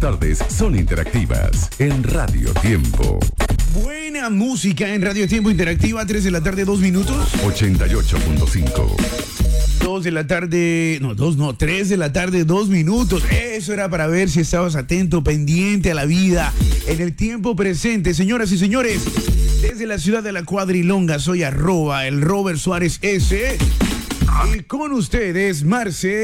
tardes son interactivas en Radio Tiempo. Buena música en Radio Tiempo Interactiva, 3 de la tarde, 2 minutos. 88.5. 2 de la tarde, no, 2 no, 3 de la tarde, 2 minutos. Eso era para ver si estabas atento, pendiente a la vida en el tiempo presente. Señoras y señores, desde la ciudad de la Cuadrilonga, soy @ el Robert Suárez S. Y con ustedes, Marce.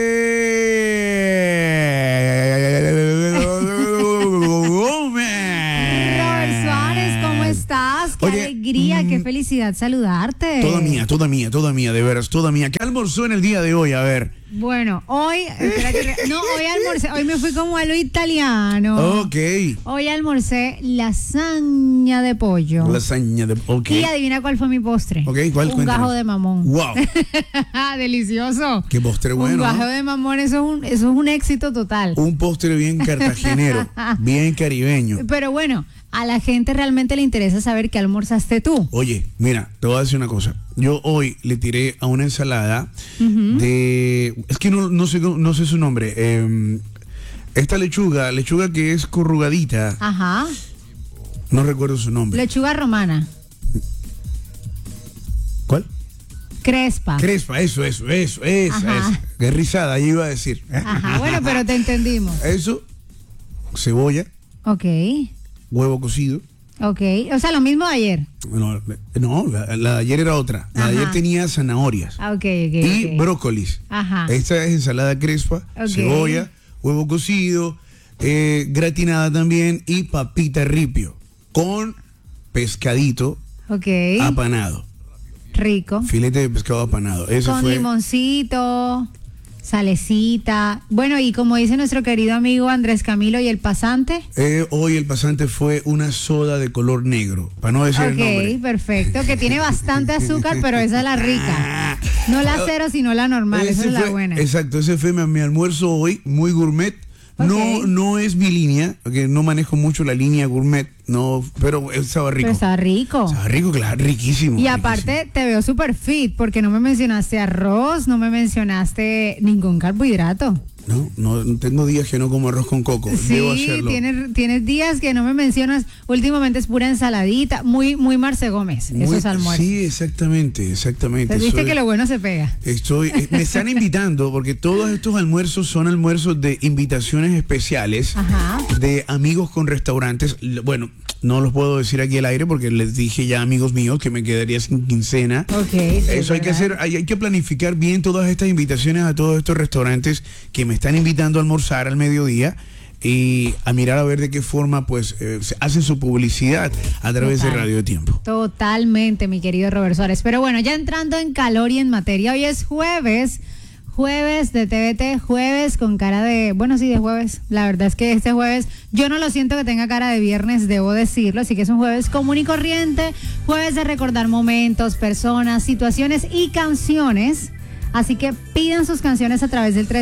Qué alegría, qué felicidad saludarte. Toda mía, de veras, toda mía. ¿Qué almorzó en el día de hoy? A ver. Bueno, hoy almorcé, hoy me fui como a lo italiano. Ok. Hoy almorcé lasaña de pollo. Ok. Y adivina cuál fue mi postre. Ok, ¿cuál? Un gajo de mamón. Wow. Delicioso. Qué postre bueno. Un gajo de mamón, eso es un éxito total. Un postre bien cartagenero, bien caribeño. Pero bueno, a la gente realmente le interesa saber qué almorzaste tú. Oye, mira, te voy a decir una cosa. Yo hoy le tiré a una ensalada de... Es que no sé su nombre. Esta lechuga que es corrugadita. Ajá. No recuerdo su nombre. Lechuga romana. ¿Cuál? Crespa, eso. Qué risada, yo iba a decir. Ajá, bueno, pero te entendimos. Eso, cebolla. Ok. Huevo cocido. Ok, o sea, lo mismo de ayer. No, la de ayer era otra. La de ayer tenía zanahorias. Ok. Y brócolis. Ajá. Esta es ensalada crespa, cebolla, huevo cocido, gratinada también y papita ripio con pescadito apanado. Rico. Filete de pescado apanado. Con limoncito, salecita. Bueno, y como dice nuestro querido amigo Andrés Camilo, ¿y el pasante? Hoy el pasante fue una soda de color negro, para no decir el nombre. Ok, perfecto, que tiene bastante azúcar, pero esa es la rica. No la cero, sino la normal, esa es la buena. Exacto, ese fue mi almuerzo hoy, muy gourmet. No es mi línea, porque no manejo mucho la línea gourmet, no, pero estaba rico. Pero estaba rico. Estaba rico, claro, riquísimo. Y aparte te veo súper fit, porque no me mencionaste arroz, no me mencionaste ningún carbohidrato. No tengo días que no como arroz con coco. Sí, debo hacerlo. Tienes días que no me mencionas. Últimamente es pura ensaladita, muy Marce Gómez, esos almuerzos. Sí, exactamente. Te viste que lo bueno se pega. Me están invitando porque todos estos almuerzos son almuerzos de invitaciones especiales. Ajá. De amigos con restaurantes. Bueno, no los puedo decir aquí al aire porque les dije ya a amigos míos que me quedaría sin quincena. Ok. Eso hay que hacer, hay que planificar bien todas estas invitaciones a todos estos restaurantes que me están invitando a almorzar al mediodía y a mirar a ver de qué forma pues hacen su publicidad a través de Radio Tiempo. Totalmente, mi querido Robert Suárez. Pero bueno, ya entrando en calor y en materia, hoy es jueves de TVT, jueves con cara de, bueno, sí, de jueves. La verdad es que este jueves yo no lo siento que tenga cara de viernes, debo decirlo, así que es un jueves común y corriente, jueves de recordar momentos, personas, situaciones y canciones. Así que pidan sus canciones a través del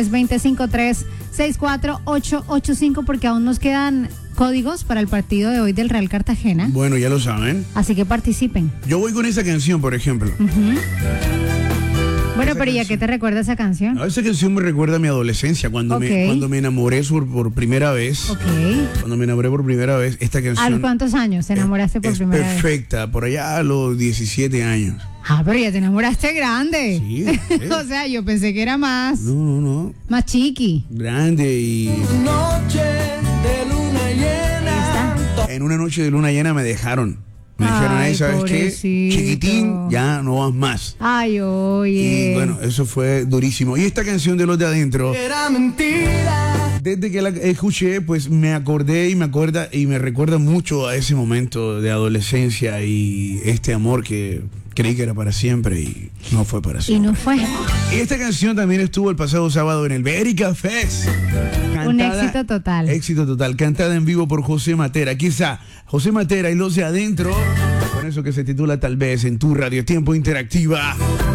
320-53-64885 porque aún nos quedan códigos para el partido de hoy del Real Cartagena. Bueno, ya lo saben. Así que participen. Yo voy con esa canción, por ejemplo. Bueno, pero ¿y a qué te recuerda esa canción? No, esa canción me recuerda a mi adolescencia, cuando me enamoré por primera vez. Ok. Cuando me enamoré por primera vez, esta canción. ¿A los cuántos años te enamoraste por primera vez? Perfecta, por allá a los 17 años. Ah, pero ya te enamoraste grande. Sí. O sea, yo pensé que era más. No. Más chiqui. Grande y. Noche de luna llena. En una noche de luna llena me dejaron. Me dijeron, ¿sabes qué? Chiquitín, ya no vas más. Ay, oye. Y bueno, eso fue durísimo. Y esta canción de Los de Adentro. Era mentira. Desde que la escuché, pues me acordé y me recuerda mucho a ese momento de adolescencia y este amor que creí que era para siempre y no fue para siempre. Y no fue. Y esta canción también estuvo el pasado sábado en el Bérica Fest. Un éxito total. Éxito total, cantada en vivo por José Matera. Quizá José Matera y Los de Adentro, con eso que se titula Tal vez en tu Radio Tiempo Interactiva.